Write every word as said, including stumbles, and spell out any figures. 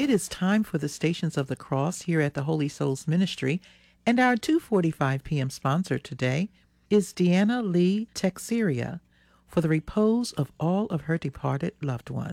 It is time for the Stations of the Cross here at the Holy Souls Ministry, and our two forty-five p.m. sponsor today is Deanna Lee Texiria for the repose of all of her departed loved ones.